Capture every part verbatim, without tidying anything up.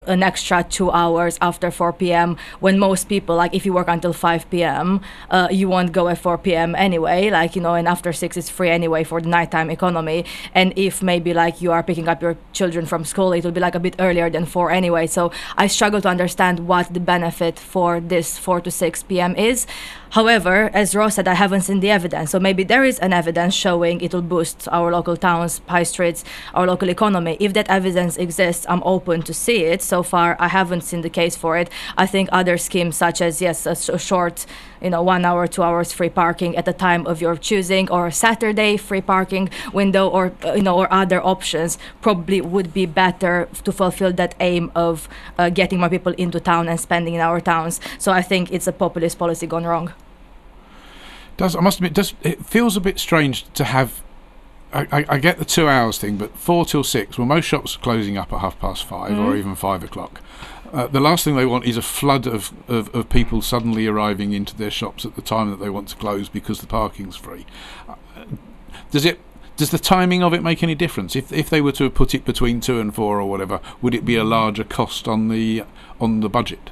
an extra two hours after four p.m. when most people, like if you work until five p.m., uh, you won't go at four p.m. anyway, like, you know, and after six it's free anyway for the nighttime economy. And if maybe like you are picking up your children from school, it will be like a bit earlier than four anyway. So I struggle to understand what the benefit for this four to six p.m. is. However, as Ross said, I haven't seen the evidence. So maybe there is an evidence showing it will boost our local towns, high streets, our local economy. If that evidence exists, I'm open to see it. So far, I haven't seen the case for it. I think other schemes such as, yes, a, a short, you know, one hour, two hours free parking at the time of your choosing, or a Saturday free parking window, or, uh, you know, or other options probably would be better to fulfill that aim of uh, getting more people into town and spending in our towns. So I think it's a populist policy gone wrong. Does I must admit, does it feels a bit strange to have? I, I, I get the two hours thing, but four till six. Well, most shops are closing up at half past five mm. or even five o'clock. Uh, the last thing they want is a flood of, of, of people suddenly arriving into their shops at the time that they want to close because the parking's free. Uh, does it? Does the timing of it make any difference? If if they were to put it between two and four or whatever, would it be a larger cost on the on the budget?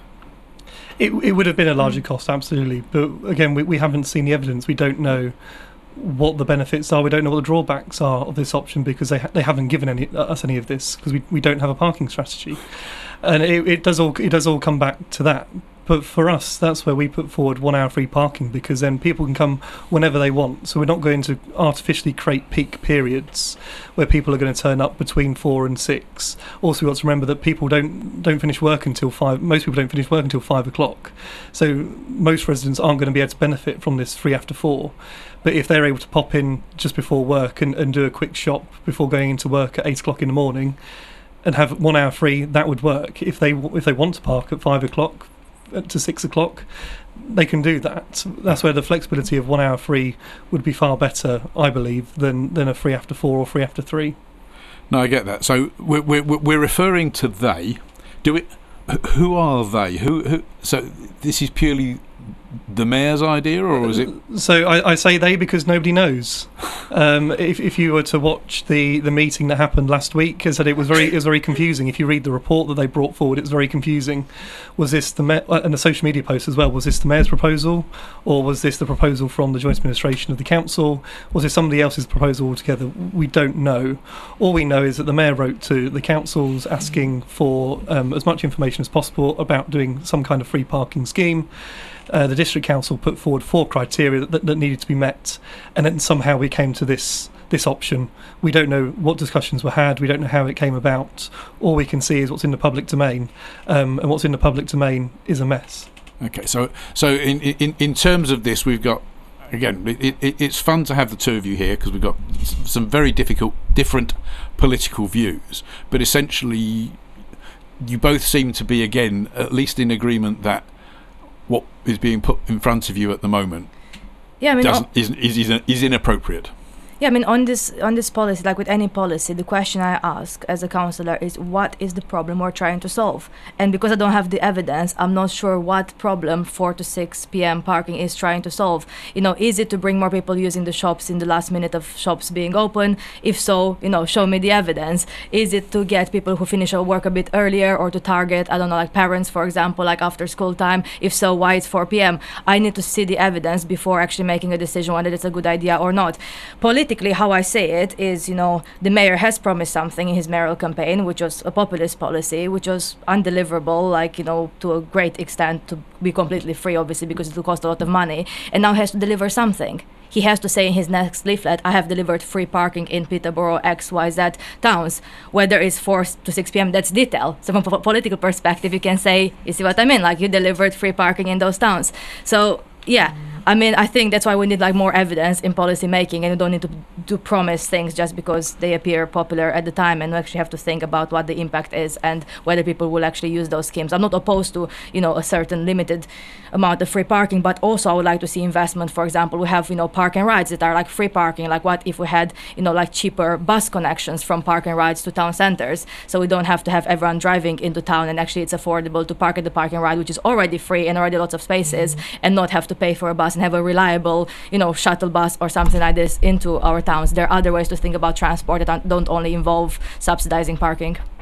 It it would have been a larger cost, absolutely. But again, we, we haven't seen the evidence. We don't know what the benefits are. We don't know what the drawbacks are of this option because they ha- they haven't given any us any of this because we we don't have a parking strategy, and it, it does all it does all come back to that. But for us, that's where we put forward one hour free parking, because then people can come whenever they want. So we're not going to artificially create peak periods where people are going to turn up between four and six. Also, we've got to remember that people don't don't finish work until five. Most people don't finish work until five o'clock. So most residents aren't going to be able to benefit from this free after four. But if they're able to pop in just before work and, and do a quick shop before going into work at eight o'clock in the morning and have one hour free, that would work. If they if they want to park at five o'clock to six o'clock, they can do that. That's where the flexibility of one hour free would be far better, I believe, than than a free after four or free after three. No, I get that. So we're we're, we're referring to they. Do it. Who are they? Who who? So this is purely the mayor's idea, or is it? So I, I say they because nobody knows. Um, if if you were to watch the, the meeting that happened last week, as I said, it was very it was very confusing. If you read the report that they brought forward, it was very confusing. Was this the ma- and the social media post as well? Was this the mayor's proposal, or was this the proposal from the joint administration of the council? Was it somebody else's proposal altogether? We don't know. All we know is that the mayor wrote to the councils asking for um, as much information as possible about doing some kind of free parking scheme. Uh, the district council put forward four criteria that, that needed to be met, and then somehow we came to this this option. We don't know what discussions were had. We don't know how it came about. All we can see is what's in the public domain, um, and what's in the public domain is a mess. Okay, so so in in, in terms of this, we've got again. It, it, it's fun to have the two of you here because we've got some very difficult, different political views, but essentially, you both seem to be again at least in agreement that what is being put in front of you at the moment yeah, I mean, doesn't, is, is, is inappropriate. Yeah, I mean, on this on this policy, like with any policy, the question I ask as a councillor is, what is the problem we're trying to solve? And because I don't have the evidence, I'm not sure what problem four to six p.m. parking is trying to solve. You know, is it to bring more people using the shops in the last minute of shops being open? If so, you know, show me the evidence. Is it to get people who finish their work a bit earlier, or to target, I don't know, like parents, for example, like after school time? If so, why it's four p.m.? I need to see the evidence before actually making a decision whether it's a good idea or not. Politically, how I say it is, you know, the mayor has promised something in his mayoral campaign, which was a populist policy, which was undeliverable, like, you know, to a great extent, to be completely free, obviously, because it will cost a lot of money, and now has to deliver something. He has to say in his next leaflet, I have delivered free parking in Peterborough, X Y Z towns. Whether it's four to six p.m., that's detail. So from a political perspective, you can say, you see what I mean? Like, you delivered free parking in those towns. So, yeah. I mean, I think that's why we need like more evidence in policy making, and we don't need to to promise things just because they appear popular at the time, and we actually have to think about what the impact is and whether people will actually use those schemes. I'm not opposed to, you know, a certain limited amount of free parking, but also I would like to see investment. For example, we have, you know, park and rides that are like free parking. Like, what if we had, you know, like cheaper bus connections from park and rides to town centers, so we don't have to have everyone driving into town, and actually it's affordable to park at the park and ride, which is already free and already lots of spaces, mm-hmm. and not have to pay for a bus and have a reliable, you know, shuttle bus or something like this into our towns. There are other ways to think about transport that don't only involve subsidizing parking.